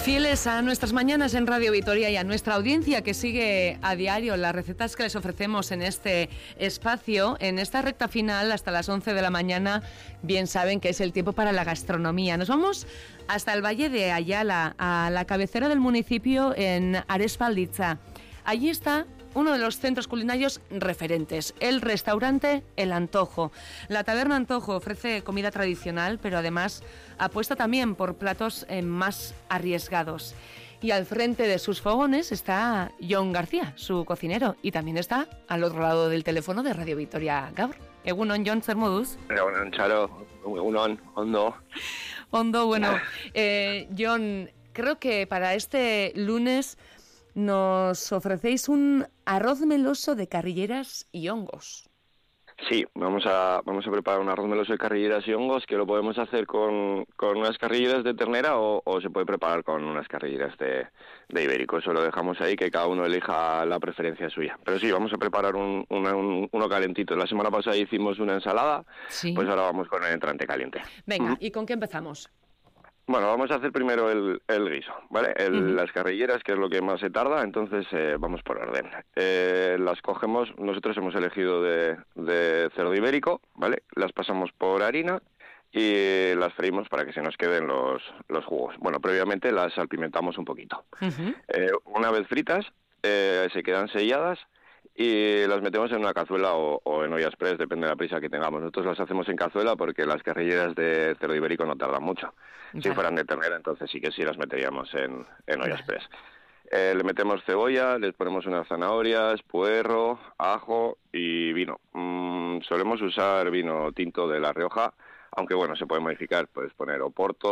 Fieles a nuestras mañanas en Radio Vitoria y a nuestra audiencia que sigue a diario las recetas que les ofrecemos en este espacio, en esta recta final hasta las 11 de la mañana, bien saben que es el tiempo para la gastronomía. Nos vamos hasta el Valle de Ayala, a la cabecera del municipio en Arespalditza. Allí está uno de los centros culinarios referentes, el restaurante El Antojo. La taberna Antojo ofrece comida tradicional, pero además apuesta también por platos más arriesgados. Y al frente de sus fogones está Jon García, su cocinero, y también está al otro lado del teléfono de Radio Vitoria Gaur. Egunon, Jon, zer moduz? Egunon, Charo. Egunon, ondo. Ondo, bueno. Jon, creo que para este lunes nos ofrecéis un arroz meloso de carrilleras y hongos. Sí, vamos a preparar un arroz meloso de carrilleras y hongos, que lo podemos hacer con unas carrilleras de ternera o se puede preparar con unas carrilleras de ibérico. Eso lo dejamos ahí, que cada uno elija la preferencia suya. Pero sí, vamos a preparar uno calentito. La semana pasada hicimos una ensalada, ¿sí? Pues ahora vamos con el entrante caliente. Venga, ¿y con qué empezamos? Bueno, vamos a hacer primero el guiso, ¿vale? Las carrilleras, que es lo que más se tarda, entonces vamos por orden. Las cogemos, nosotros hemos elegido de cerdo ibérico, ¿vale? Las pasamos por harina y las freímos para que se nos queden los jugos. Bueno, previamente las salpimentamos un poquito. Una vez fritas, se quedan selladas y las metemos en una cazuela o en olla express, depende de la prisa que tengamos. Nosotros las hacemos en cazuela porque las carrilleras de cerdo ibérico no tardan mucho. Si fueran de ternera, entonces sí que sí las meteríamos en olla express. Le metemos cebolla, les ponemos unas zanahorias, puerro, ajo y vino. Solemos usar vino tinto de La Rioja, aunque bueno, se puede modificar, puedes poner Oporto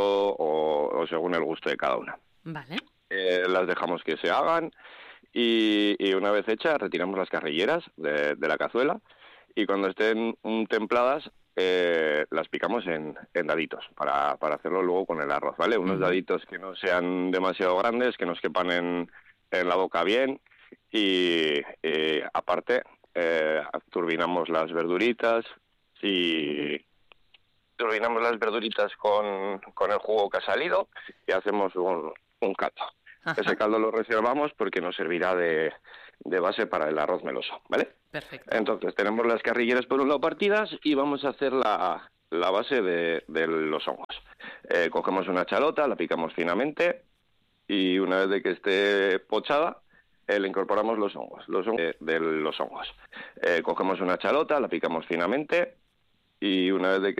o según el gusto de cada una. Vale. Las dejamos que se hagan. Y una vez hechas, retiramos las carrilleras de la cazuela y cuando estén templadas, las picamos en daditos para hacerlo luego con el arroz, ¿vale? Unos daditos que no sean demasiado grandes, que nos quepan en la boca bien y aparte turbinamos las verduritas con el jugo que ha salido y hacemos un caldo. Ajá. Ese caldo lo reservamos porque nos servirá de base para el arroz meloso, ¿vale? Perfecto. Entonces tenemos las carrilleras por un lado partidas y vamos a hacer la base de los hongos. Cogemos una chalota, la picamos finamente y una vez de que esté pochada, le incorporamos los hongos de los hongos. Cogemos una chalota, la picamos finamente y una vez de que